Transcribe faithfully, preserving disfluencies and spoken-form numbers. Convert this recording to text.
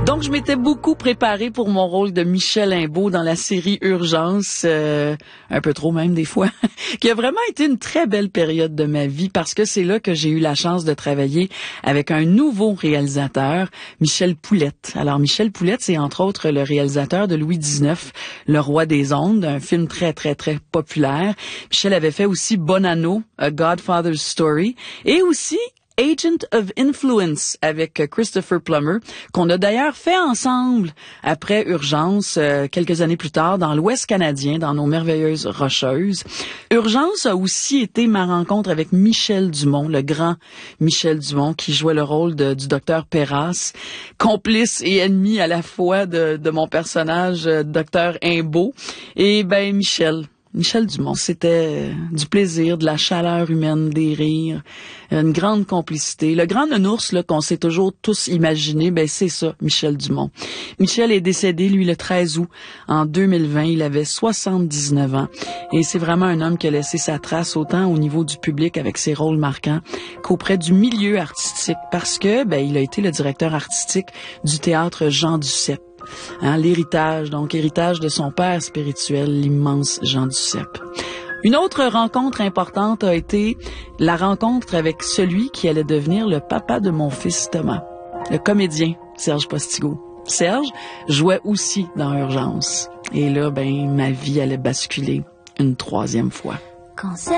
Donc, je m'étais beaucoup préparée pour mon rôle de Michel Imbeau dans la série Urgence, euh, un peu trop même des fois, qui a vraiment été une très belle période de ma vie parce que c'est là que j'ai eu la chance de travailler avec un nouveau réalisateur, Michel Poulette. Alors, Michel Poulette, c'est entre autres le réalisateur de Louis dix-neuf, Le Roi des Ondes, un film très, très, très populaire. Michel avait fait aussi Bonanno, A Godfather's Story, et aussi Agent of Influence avec Christopher Plummer, qu'on a d'ailleurs fait ensemble après Urgence, euh, quelques années plus tard, dans l'Ouest canadien, dans nos merveilleuses Rocheuses. Urgence a aussi été ma rencontre avec Michel Dumont, le grand Michel Dumont, qui jouait le rôle de, du docteur Perras, complice et ennemi à la fois de, de mon personnage, euh, docteur Imbeau. Et ben Michel... Michel Dumont, c'était du plaisir, de la chaleur humaine, des rires, une grande complicité. Le grand nounours là qu'on s'est toujours tous imaginé, ben c'est ça, Michel Dumont. Michel est décédé, lui, le treize août en deux mille vingt. Il avait soixante-dix-neuf ans. Et c'est vraiment un homme qui a laissé sa trace autant au niveau du public avec ses rôles marquants qu'auprès du milieu artistique parce que ben il a été le directeur artistique du théâtre Jean Duceppe. Hein, l'héritage, donc héritage de son père spirituel, l'immense Jean Duceppe. Une autre rencontre importante a été la rencontre avec celui qui allait devenir le papa de mon fils Thomas, le comédien Serge Postigo. Serge jouait aussi dans Urgence. Et là, ben, ma vie allait basculer une troisième fois. Quand